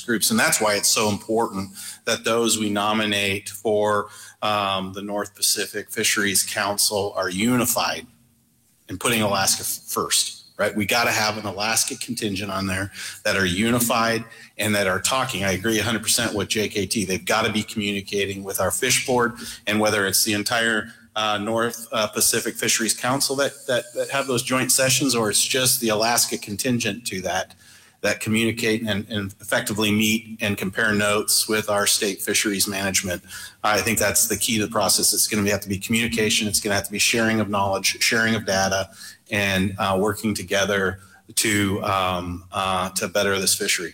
groups. And that's why it's so important that those we nominate for the North Pacific Fisheries Council are unified in putting Alaska first. Right, we got to have an Alaska contingent on there that are unified and that are talking. I agree 100% with JKT. They've got to be communicating with our fish board, and whether it's the entire North Pacific Fisheries Council that have those joint sessions, or it's just the Alaska contingent to that communicate and effectively meet and compare notes with our state fisheries management. I think that's the key to the process. It's going to have to be communication. It's going to have to be sharing of knowledge, sharing of data, and working together to better this fishery.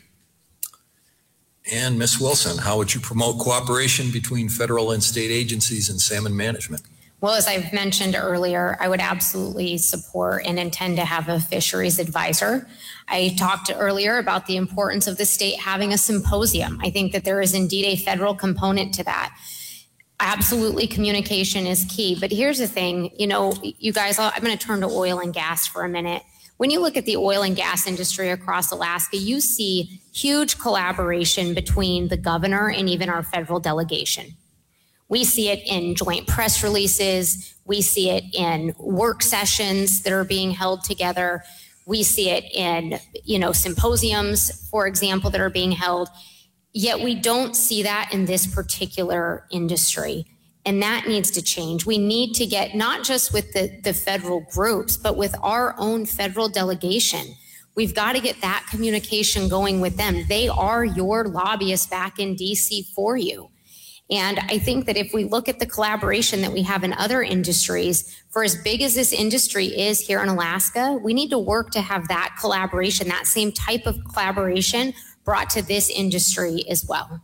And Ms. Wilson, how would you promote cooperation between federal and state agencies in salmon management? Well, as I've mentioned earlier, I would absolutely support and intend to have a fisheries advisor. I talked earlier about the importance of the state having a symposium. I think that there is indeed a federal component to that. Absolutely, communication is key. But here's the thing, you know, you guys, I'm going to turn to oil and gas for a minute. When you look at the oil and gas industry across Alaska, you see huge collaboration between the governor and even our federal delegation. We see it in joint press releases. We see it in work sessions that are being held together. We see it in, you know, symposiums, for example, that are being held. Yet we don't see that in this particular industry. And that needs to change. We need to get not just with the federal groups, but with our own federal delegation. We've got to get that communication going with them. They are your lobbyists back in DC for you. And I think that if we look at the collaboration that we have in other industries, for as big as this industry is here in Alaska, we need to work to have that collaboration, that same type of collaboration brought to this industry as well.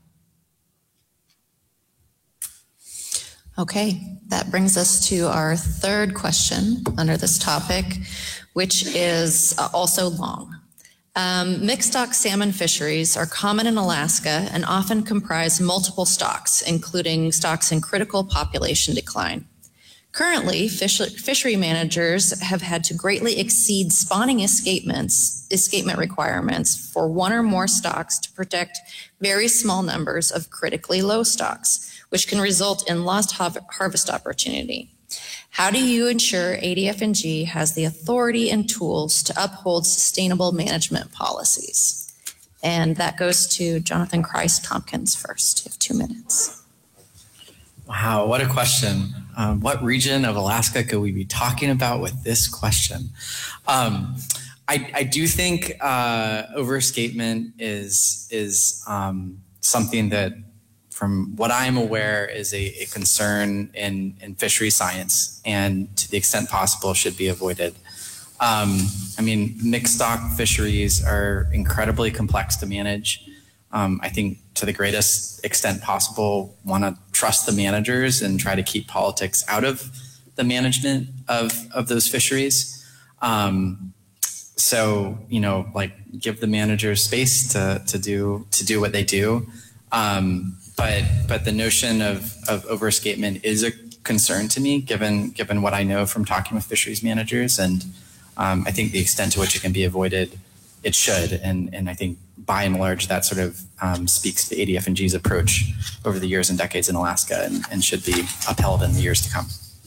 Okay, that brings us to our third question under this topic, which is also long. Mixed stock salmon fisheries are common in Alaska and often comprise multiple stocks, including stocks in critical population decline. Currently, fishery managers have had to greatly exceed spawning escapement requirements for one or more stocks to protect very small numbers of critically low stocks, which can result in lost harvest opportunity. How do you ensure ADF&G has the authority and tools to uphold sustainable management policies? And that goes to Jonathan Christ-Tompkins first. You have 2 minutes. Wow, what a question. What region of Alaska could we be talking about with this question? I do think overescapement is something that, from what I'm aware, is a concern in fishery science, and to the extent possible should be avoided. I mean, mixed stock fisheries are incredibly complex to manage. I think to the greatest extent possible, want to trust the managers and try to keep politics out of the management of those fisheries. So, you know, like, give the managers space to do what they do. But the notion of overescapement is a concern to me, given what I know from talking with fisheries managers, and I think the extent to which it can be avoided, it should, and I think by and large that sort of speaks to ADF&G's approach over the years and decades in Alaska, and should be upheld in the years to come.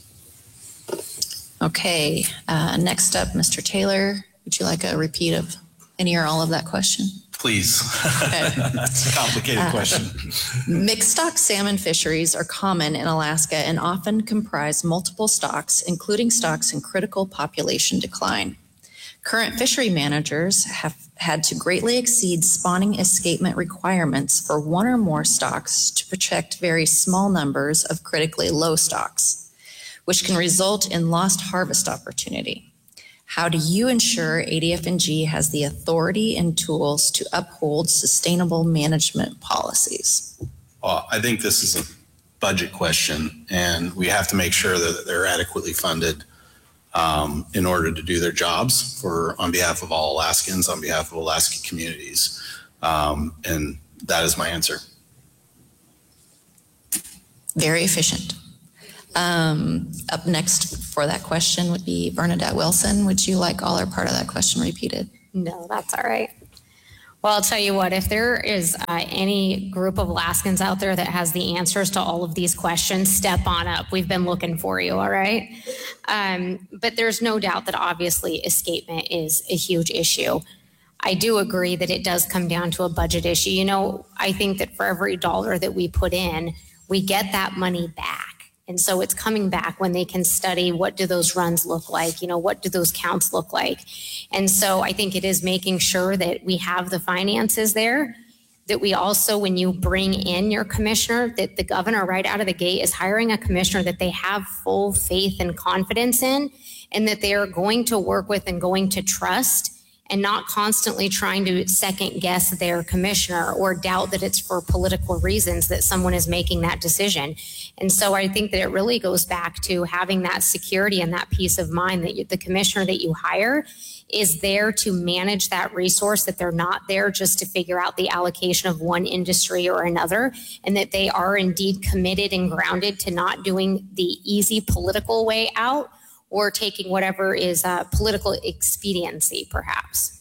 Okay, next up, Mr. Taylor, would you like a repeat of any or all of that question? Please. Okay. That's a complicated question. Mixed stock salmon fisheries are common in Alaska and often comprise multiple stocks, including stocks in critical population decline. Current fishery managers have had to greatly exceed spawning escapement requirements for one or more stocks to protect very small numbers of critically low stocks, which can result in lost harvest opportunity. How do you ensure ADF&G has the authority and tools to uphold sustainable management policies? Well, I think this is a budget question, and we have to make sure that they're adequately funded in order to do their jobs on behalf of all Alaskans, on behalf of Alaska communities. And that is my answer. Very efficient. Up next for that question would be Bernadette Wilson. Would you like all or part of that question repeated? No, that's all right. Well, I'll tell you what, if there is any group of Alaskans out there that has the answers to all of these questions, step on up. We've been looking for you, all right? But there's no doubt that obviously escapement is a huge issue. I do agree that it does come down to a budget issue. You know, I think that for every dollar that we put in, we get that money back. And so it's coming back when they can study what do those runs look like, you know, what do those counts look like. And so I think it is making sure that we have the finances there, that we also, when you bring in your commissioner, that the governor right out of the gate is hiring a commissioner that they have full faith and confidence in, and that they are going to work with and going to trust, and not constantly trying to second guess their commissioner or doubt that it's for political reasons that someone is making that decision. And so I think that it really goes back to having that security and that peace of mind that the commissioner that you hire is there to manage that resource, that they're not there just to figure out the allocation of one industry or another, and that they are indeed committed and grounded to not doing the easy political way out or taking whatever is political expediency, perhaps.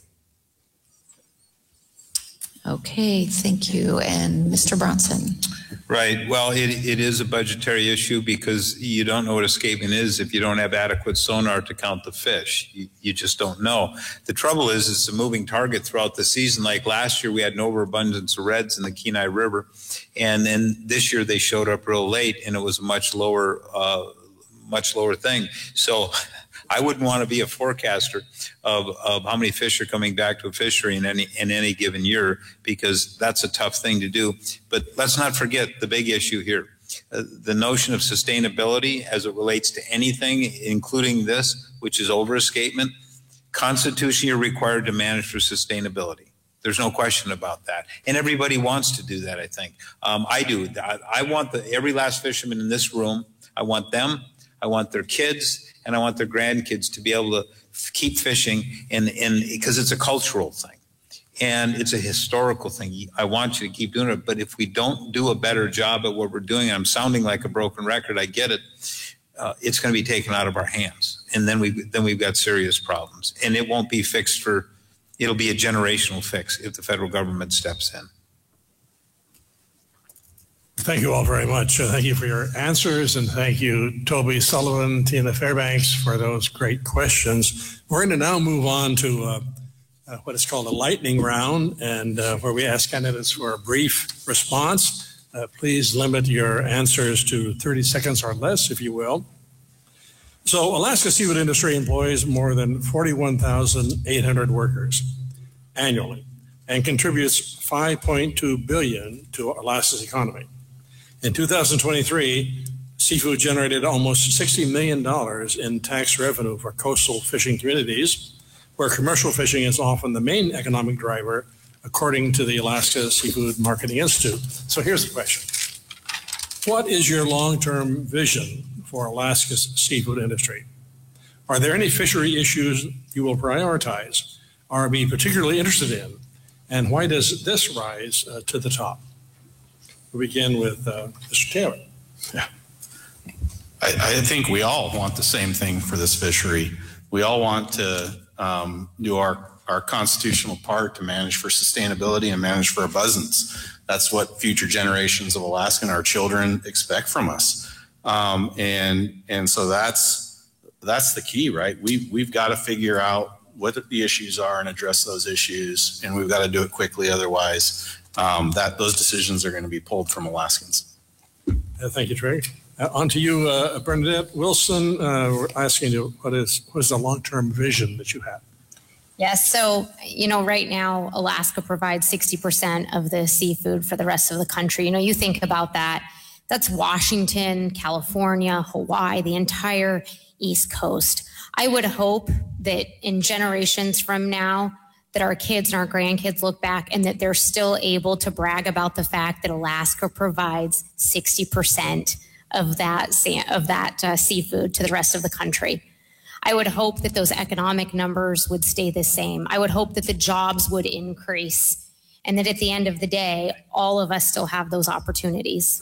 Okay, thank you. And Mr. Bronson. Right. Well, it is a budgetary issue because you don't know what escapement is if you don't have adequate sonar to count the fish. You just don't know. The trouble is it's a moving target throughout the season. Like last year, we had an overabundance of reds in the Kenai River. And then this year they showed up real late and it was a much lower thing. So I wouldn't want to be a forecaster of how many fish are coming back to a fishery in any given year, because that's a tough thing to do. But let's not forget the big issue here. The notion of sustainability as it relates to anything, including this, which is over-escapement. Constitutionally, you're required to manage for sustainability. There's no question about that. And everybody wants to do that, I think. I do. I want every last fisherman in this room, I want them, I want their kids, and I want their grandkids to be able to keep fishing, and because it's a cultural thing and it's a historical thing. I want you to keep doing it. But if we don't do a better job at what we're doing, and I'm sounding like a broken record, I get it, it's going to be taken out of our hands. And then we've got serious problems. And it won't be fixed it'll be a generational fix if the federal government steps in. Thank you all very much. Thank you for your answers, and thank you, Toby Sullivan, Tina Fairbanks, for those great questions. We're going to now move on to what is called a lightning round, and where we ask candidates for a brief response. Please limit your answers to 30 seconds or less, if you will. So Alaska seafood industry employs more than 41,800 workers annually and contributes $5.2 billion to Alaska's economy. In 2023, seafood generated almost $60 million in tax revenue for coastal fishing communities, where commercial fishing is often the main economic driver, according to the Alaska Seafood Marketing Institute. So here's the question. What is your long-term vision for Alaska's seafood industry? Are there any fishery issues you will prioritize or be particularly interested in? And why does this rise to the top? We begin with Mr. Taylor. Yeah. I think we all want the same thing for this fishery. We all want to do our constitutional part to manage for sustainability and manage for abundance. That's what future generations of Alaskan, our children, expect from us. And so that's the key, right? We've got to figure out what the issues are and address those issues, and we've got to do it quickly. Otherwise, those decisions are going to be pulled from Alaskans. Thank you, Trey. On to you, Bernadette Wilson. We're asking you, what is the long-term vision that you have? Yes. So, right now, Alaska provides 60% of the seafood for the rest of the country. You think about that. That's Washington, California, Hawaii, the entire East Coast. I would hope that in generations from now, that our kids and our grandkids look back and that they're still able to brag about the fact that Alaska provides 60% of that seafood to the rest of the country. I would hope that those economic numbers would stay the same. I would hope that the jobs would increase, and that at the end of the day, all of us still have those opportunities.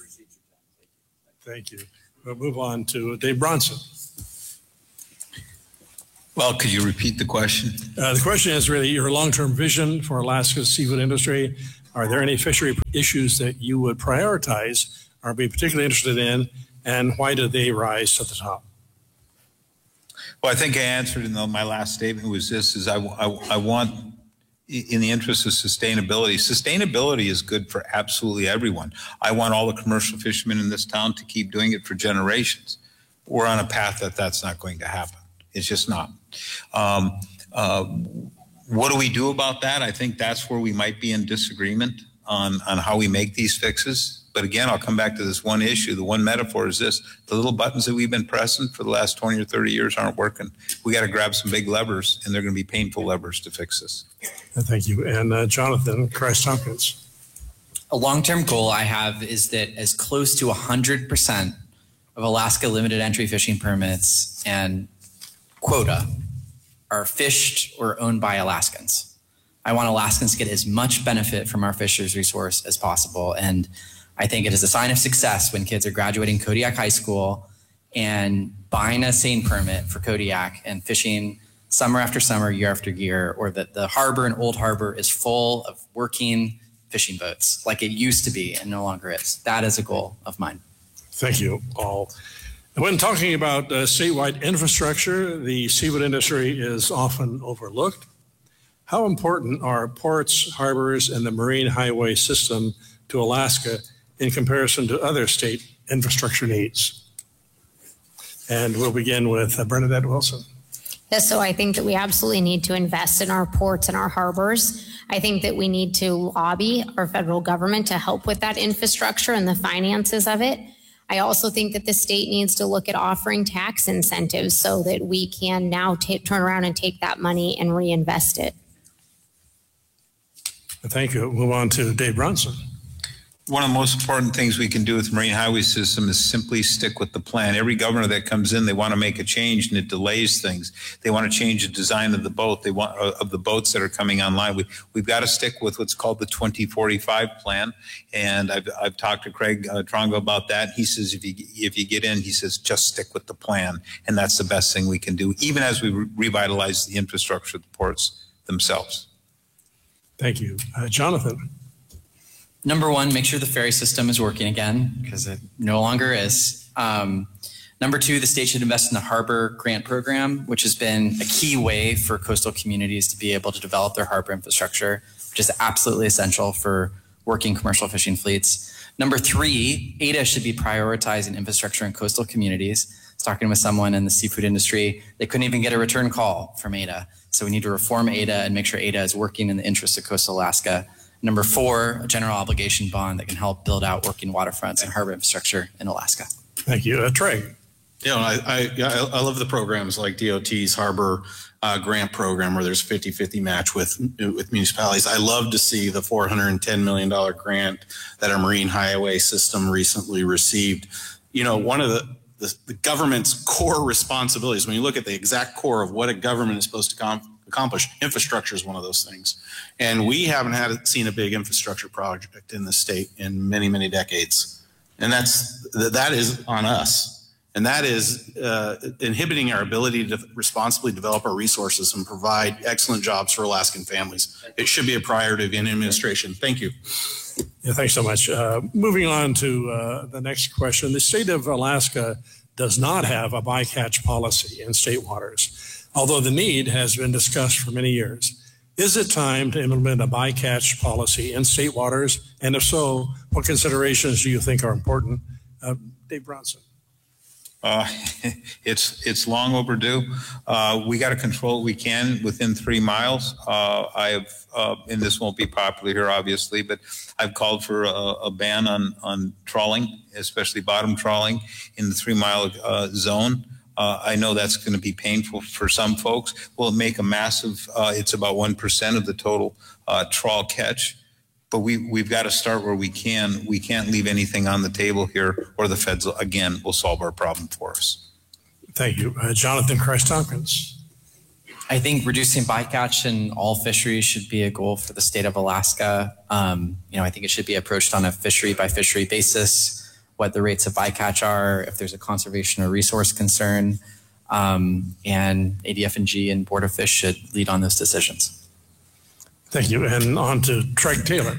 Thank you. We'll move on to Dave Bronson. Well, could you repeat the question? The question is really your long-term vision for Alaska's seafood industry. Are there any fishery issues that you would prioritize or be particularly interested in, and why do they rise to the top? Well, I think I answered in my last statement was this, is I want, in the interest of sustainability, sustainability is good for absolutely everyone. I want all the commercial fishermen in this town to keep doing it for generations. We're on a path that's not going to happen. It's just not. What do we do about that? I think that's where we might be in disagreement on how we make these fixes. But again, I'll come back to this one issue. The one metaphor is this: the little buttons that we've been pressing for the last 20 or 30 years aren't working. We got to grab some big levers, and they're going to be painful levers to fix this. Thank you. And Jonathan Christ-Tompkins. A long-term goal I have is that as close to 100% of Alaska limited entry fishing permits and quota are fished or owned by Alaskans. I want Alaskans to get as much benefit from our fisheries resource as possible. And I think it is a sign of success when kids are graduating Kodiak High School and buying a seine permit for Kodiak and fishing summer after summer, year after year, or that the harbor in Old Harbor is full of working fishing boats like it used to be and no longer is. That is a goal of mine. Thank you all. When talking about statewide infrastructure, the seafood industry is often overlooked. How important are ports, harbors, and the marine highway system to Alaska in comparison to other state infrastructure needs? And we'll begin with Bernadette Wilson. Yes, so I think that we absolutely need to invest in our ports and our harbors. I think that we need to lobby our federal government to help with that infrastructure and the finances of it. I also think that the state needs to look at offering tax incentives so that we can now turn around and take that money and reinvest it. Thank you. Move on to Dave Bronson. One of the most important things we can do with the marine highway system is simply stick with the plan. Every governor that comes in, they want to make a change and it delays things. They want to change the design of the boat. They want of the boats that are coming online. We've got to stick with what's called the 2045 plan. And I've talked to Craig Trongo about that. He says if you get in, he says just stick with the plan, and that's the best thing we can do, even as we revitalize the infrastructure of the ports themselves. Thank you, Jonathan. Number one, make sure the ferry system is working again, because it no longer is. Number two, the state should invest in the harbor grant program, which has been a key way for coastal communities to be able to develop their harbor infrastructure, which is absolutely essential for working commercial fishing fleets. Number three, ADA should be prioritizing infrastructure in coastal communities. I was talking with someone in the seafood industry. They couldn't even get a return call from ADA. So we need to reform ADA and make sure ADA is working in the interest of coastal Alaska. Number four, a general obligation bond that can help build out working waterfronts and harbor infrastructure in Alaska. Thank you. Trey. I love the programs like DOT's harbor grant program where there's 50-50 match with municipalities. I love to see the $410 million grant that our marine highway system recently received. You know, one of the government's core responsibilities, when you look at the exact core of what a government is supposed to accomplish, infrastructure is one of those things. And we haven't seen a big infrastructure project in the state in many, many decades. And that is on us. And that is inhibiting our ability to responsibly develop our resources and provide excellent jobs for Alaskan families. It should be a priority of any administration. Thank you. Yeah, thanks so much. Moving on to the next question. The state of Alaska does not have a bycatch policy in state waters, although the need has been discussed for many years. Is it time to implement a bycatch policy in state waters? And if so, what considerations do you think are important? Dave Bronson. It's long overdue. We got to control what we can within 3 miles. And this won't be popular here, obviously, but I've called for a ban on trawling, especially bottom trawling in the 3 mile zone. I know that's going to be painful for some folks. Will it make a massive, it's about 1% of the total trawl catch. But we've got to start where we can. We can't leave anything on the table here, or the feds, again, will solve our problem for us. Thank you. Jonathan Christ-Tompkins. I think reducing bycatch in all fisheries should be a goal for the state of Alaska. I think it should be approached on a fishery by fishery basis, what the rates of bycatch are, if there's a conservation or resource concern. And ADF&G and Board of Fish should lead on those decisions. Thank you. And on to Treg Taylor.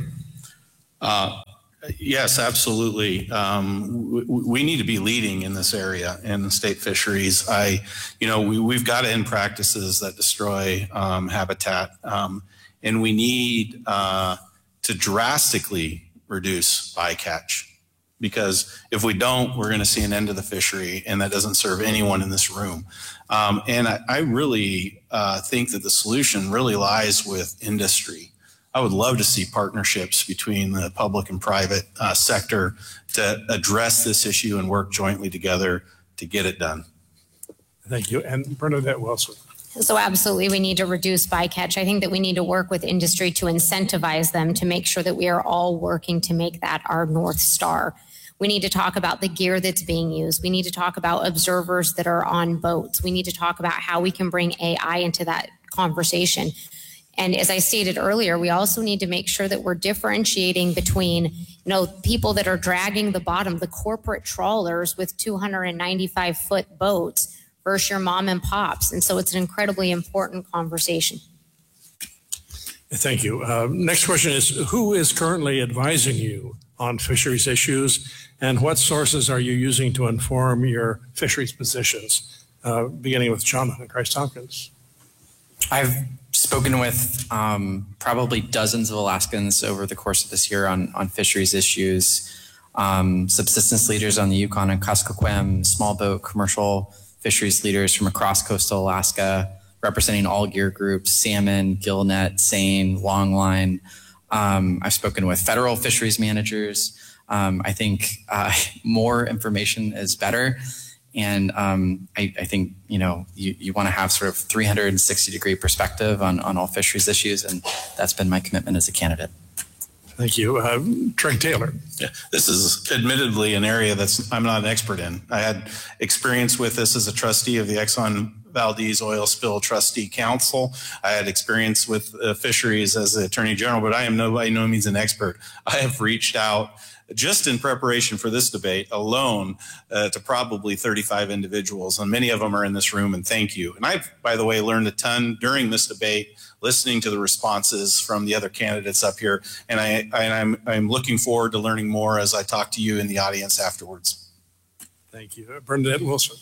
Yes, absolutely. We need to be leading in this area in state fisheries. We've got to end practices that destroy habitat, and we need to drastically reduce bycatch. Because if we don't, we're going to see an end to the fishery, and that doesn't serve anyone in this room. And I really think that the solution really lies with industry. I would love to see partnerships between the public and private sector to address this issue and work jointly together to get it done. Thank you. And Bernadette Wilson. So absolutely, we need to reduce bycatch. I think that we need to work with industry to incentivize them to make sure that we are all working to make that our North Star. We need to talk about the gear that's being used. We need to talk about observers that are on boats. We need to talk about how we can bring AI into that conversation. And as I stated earlier, we also need to make sure that we're differentiating between, people that are dragging the bottom, the corporate trawlers with 295-foot boats versus your mom and pops. And so it's an incredibly important conversation. Thank you. Next question is, who is currently advising you on fisheries issues, and what sources are you using to inform your fisheries positions? Beginning with Jonathan Christ-Tompkins. I've spoken with probably dozens of Alaskans over the course of this year on fisheries issues, subsistence leaders on the Yukon and Kuskokwim, small boat commercial fisheries leaders from across coastal Alaska, representing all gear groups, salmon, gillnet, seine, longline. I've spoken with federal fisheries managers. I think more information is better. And I think, you want to have sort of 360-degree perspective on all fisheries issues. And that's been my commitment as a candidate. Thank you. Treg Taylor. Yeah, this is admittedly an area I'm not an expert in. I had experience with this as a trustee of the Exxon Valdez Oil Spill Trustee Council. I had experience with fisheries as the Attorney General, but I am by no means an expert. I have reached out just in preparation for this debate alone to probably 35 individuals, and many of them are in this room, and thank you. And I've, by the way, learned a ton during this debate, listening to the responses from the other candidates up here, and I'm looking forward to learning more as I talk to you in the audience afterwards. Thank you. Bernadette Wilson.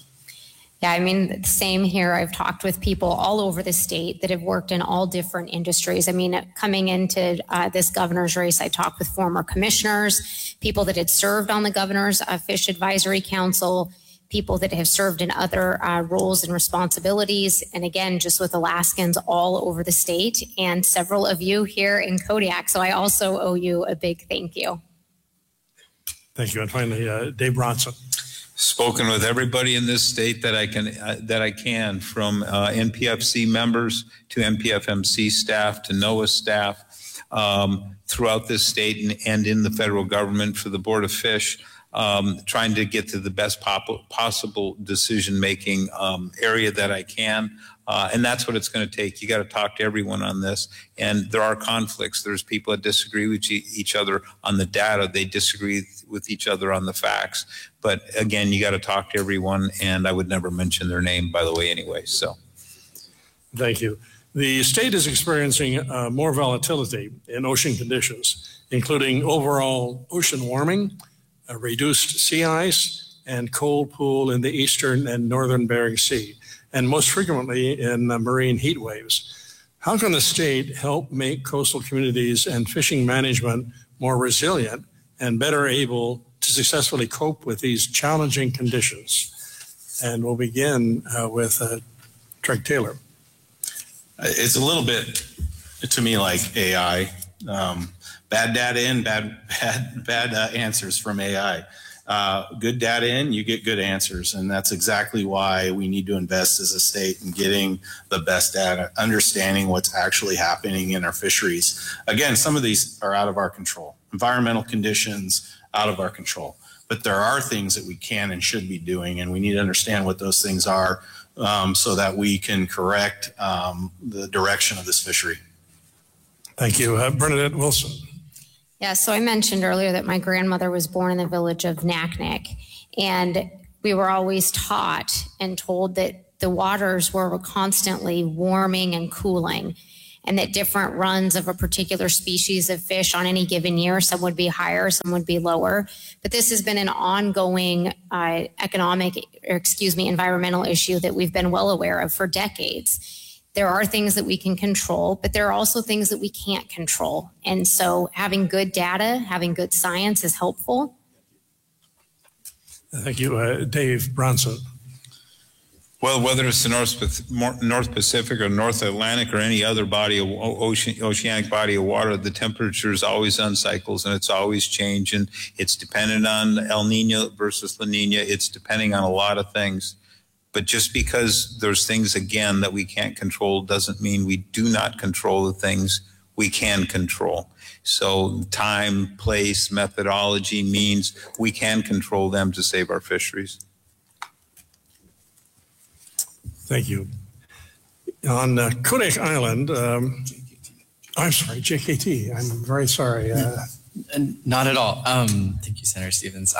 Yeah, same here. I've talked with people all over the state that have worked in all different industries. Coming into this governor's race, I talked with former commissioners, people that had served on the governor's Fish Advisory Council, people that have served in other roles and responsibilities, and again, just with Alaskans all over the state and several of you here in Kodiak. So I also owe you a big thank you. Thank you. And finally, Dave Bronson. Spoken with everybody in this state that I can, from NPFC members to NPFMC staff to NOAA staff throughout this state and in the federal government, for the Board of Fish, trying to get to the best possible decision-making area that I can. And that's what it's going to take. You got to talk to everyone on this. And there are conflicts. There's people that disagree with each other on the data. They disagree with each other on the facts. But again, you got to talk to everyone. And I would never mention their name, by the way, anyway. So. Thank you. The state is experiencing more volatility in ocean conditions, including overall ocean warming, reduced sea ice, and cold pool in the eastern and northern Bering Sea, and most frequently in marine heat waves. How can the state help make coastal communities and fishing management more resilient and better able to successfully cope with these challenging conditions? And we'll begin with Treg Taylor. It's a little bit, to me, like AI. Bad data in, bad answers from AI. Good data in, you get good answers. And that's exactly why we need to invest as a state in getting the best data, understanding what's actually happening in our fisheries. Again, some of these are out of our control. Environmental conditions, out of our control. But there are things that we can and should be doing, and we need to understand what those things are so that we can correct the direction of this fishery. Thank you. Bernadette Wilson. Yeah, so I mentioned earlier that my grandmother was born in the village of Naknek, and we were always taught and told that the waters were constantly warming and cooling, and that different runs of a particular species of fish on any given year, some would be higher, some would be lower. But this has been an ongoing environmental issue that we've been well aware of for decades. There are things that we can control, but there are also things that we can't control. And so having good data, having good science is helpful. Thank you. Dave Bronson. Well, whether it's the North Pacific or North Atlantic or any other body of oceanic body of water, the temperature is always on cycles and it's always changing. It's dependent on El Nino versus La Nina. It's depending on a lot of things. But just because there's things, again, that we can't control doesn't mean we do not control the things we can control. So time, place, methodology means we can control them to save our fisheries. Thank you. On Kunik Island, I'm sorry, JKT. I'm very sorry. Not at all. Thank you, Senator Stevens.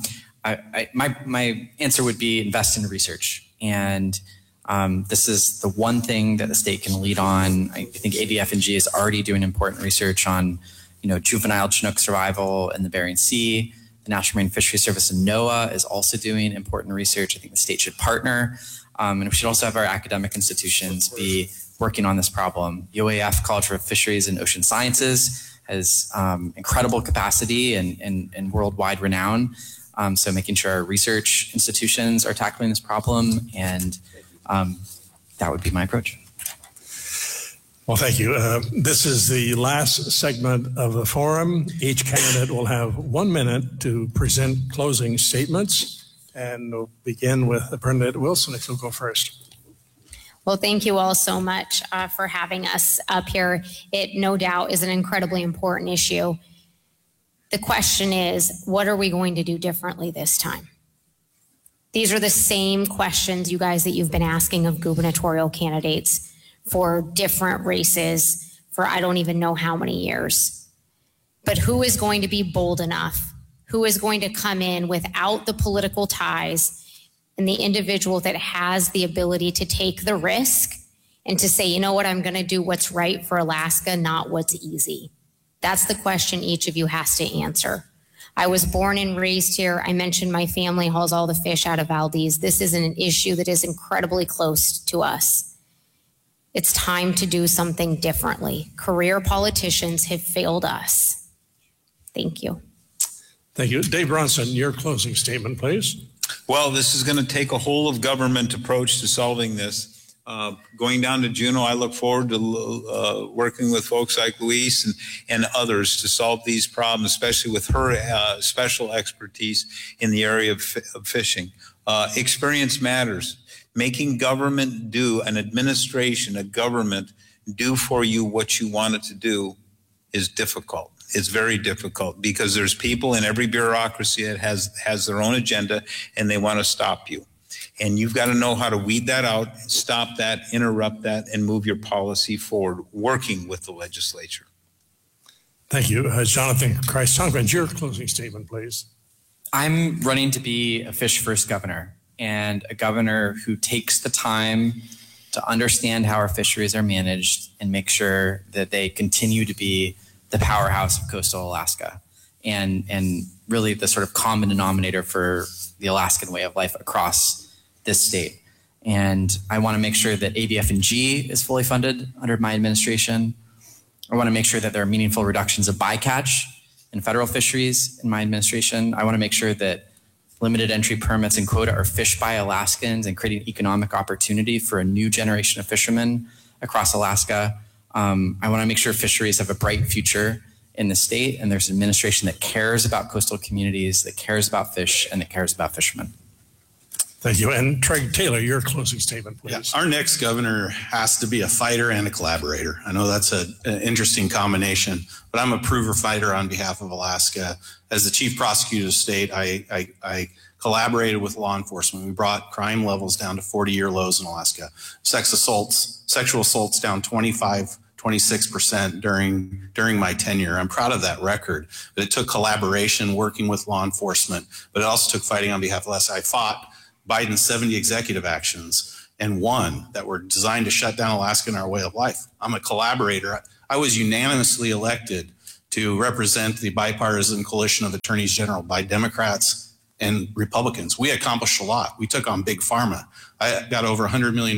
My answer would be invest in research. And this is the one thing that the state can lead on. I think ADF&G is already doing important research on, juvenile Chinook survival in the Bering Sea. The National Marine Fisheries Service and NOAA is also doing important research. I think the state should partner. And we should also have our academic institutions be working on this problem. UAF, College for Fisheries and Ocean Sciences, has incredible capacity and worldwide renown. So making sure our research institutions are tackling this problem, and that would be my approach. Well, thank you. This is the last segment of the forum. Each candidate will have 1 minute to present closing statements. And we'll begin with Bernadette Wilson, if you'll go first. Well, thank you all so much for having us up here. It no doubt is an incredibly important issue. The question is, what are we going to do differently this time? These are the same questions, you guys, that you've been asking of gubernatorial candidates for different races for I don't even know how many years. But who is going to be bold enough? Who is going to come in without the political ties and the individual that has the ability to take the risk and to say, you know what, I'm going to do what's right for Alaska, not what's easy. That's the question each of you has to answer. I was born and raised here. I mentioned my family hauls all the fish out of Valdez. This is an issue that is incredibly close to us. It's time to do something differently. Career politicians have failed us. Thank you. Thank you. Dave Bronson, your closing statement, please. Well, this is going to take a whole of government approach to solving this. Going down to Juneau, I look forward to working with folks like Luis and others to solve these problems, especially with her special expertise in the area of fishing. Experience matters. Making government do, an administration, a government do for you what you want it to do is difficult. It's very difficult because there's people in every bureaucracy that has their own agenda and they want to stop you. And you've got to know how to weed that out, stop that, interrupt that, and move your policy forward, working with the legislature. Thank you. Jonathan Christ-Tompkins, your closing statement, please. I'm running to be a fish first governor, and a governor who takes the time to understand how our fisheries are managed and make sure that they continue to be the powerhouse of coastal Alaska and really the sort of common denominator for the Alaskan way of life across this state. And I want to make sure that ADF&G is fully funded under my administration. I want to make sure that there are meaningful reductions of bycatch in federal fisheries in my administration. I want to make sure that limited entry permits and quota are fished by Alaskans and creating economic opportunity for a new generation of fishermen across Alaska. I want to make sure fisheries have a bright future in the state, and there's an administration that cares about coastal communities, that cares about fish, and that cares about fishermen. Thank you. And Trey Taylor, your closing statement, please. Yeah, our next governor has to be a fighter and a collaborator. I know that's an interesting combination, but I'm a prover fighter on behalf of Alaska. As the chief prosecutor of the state, I collaborated with law enforcement. We brought crime levels down to 40-year lows in Alaska. Sexual assaults down 26% during my tenure. I'm proud of that record, but it took collaboration, working with law enforcement, but it also took fighting on behalf of Alaska. I fought Biden's 70 executive actions and one that were designed to shut down Alaska and our way of life. I'm a collaborator. I was unanimously elected to represent the bipartisan coalition of attorneys general by Democrats and Republicans. We accomplished a lot. We took on big pharma. I got over $100 million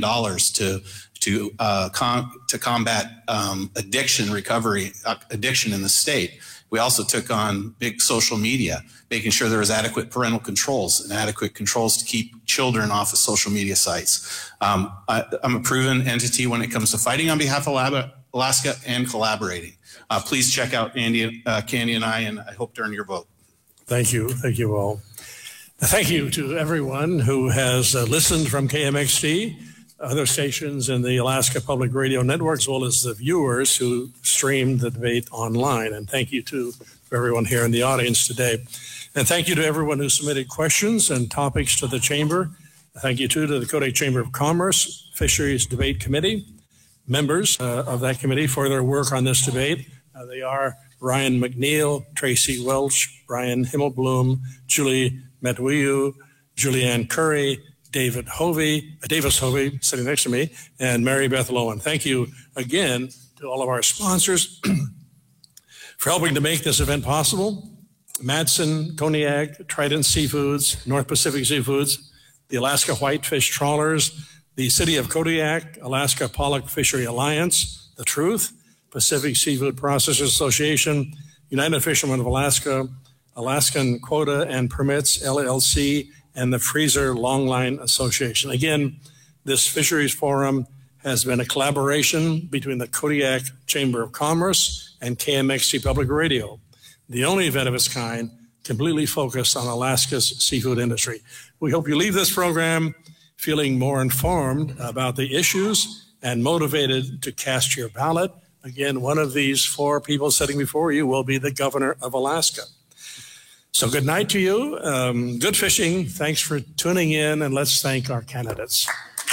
to combat addiction in the state. We also took on big social media, making sure there was adequate parental controls and adequate controls to keep children off of social media sites. I'm a proven entity when it comes to fighting on behalf of Alaska and collaborating. Please check out Candy and I hope to earn your vote. Thank you. Thank you all. Thank you to everyone who has listened from KMXT, other stations in the Alaska Public Radio Network, as well as the viewers who streamed the debate online. And thank you to everyone here in the audience today. And thank you to everyone who submitted questions and topics to the Chamber. Thank you too to the Kodiak Chamber of Commerce, Fisheries Debate Committee, members of that committee for their work on this debate. They are Ryan McNeil, Tracy Welch, Brian Himmelblum, Julie Metwiu, Julianne Curry, Davis Hovey, sitting next to me, and Mary Beth Lowen. Thank you again to all of our sponsors for helping to make this event possible. Madsen, Kodiak, Trident Seafoods, North Pacific Seafoods, the Alaska Whitefish Trawlers, the City of Kodiak, Alaska Pollock Fishery Alliance, The Truth, Pacific Seafood Processors Association, United Fishermen of Alaska, Alaskan Quota and Permits, LLC, and the Freezer Longline Association. Again, this fisheries forum has been a collaboration between the Kodiak Chamber of Commerce and KMXT Public Radio, the only event of its kind completely focused on Alaska's seafood industry. We hope you leave this program feeling more informed about the issues and motivated to cast your ballot. Again, one of these four people sitting before you will be the governor of Alaska. So good night to you. Good fishing. Thanks for tuning in, and let's thank our candidates.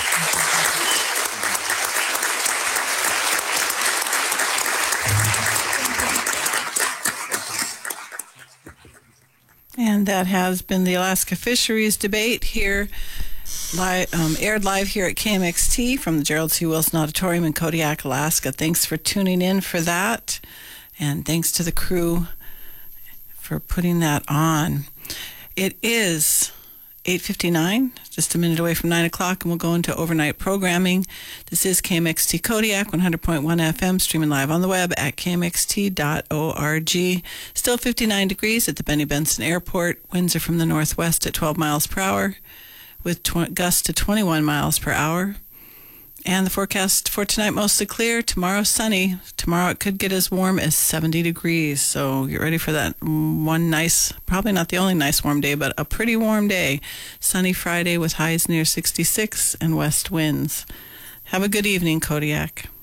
And that has been the Alaska Fisheries Debate here, aired live here at KMXT from the Gerald C. Wilson Auditorium in Kodiak, Alaska. Thanks for tuning in for that, and thanks to the crew for putting that on. It is 8:59, just a minute away from 9 o'clock, and we'll go into overnight programming. This is KMXT Kodiak, 100.1 FM, streaming live on the web at kmxt.org. Still 59 degrees at the Benny Benson Airport. Winds are from the northwest at 12 miles per hour, with gusts to 21 miles per hour. And the forecast for tonight, mostly clear. Tomorrow, sunny. Tomorrow it could get as warm as 70 degrees. So get ready for that one nice, probably not the only nice warm day, but a pretty warm day. Sunny Friday with highs near 66 and west winds. Have a good evening, Kodiak.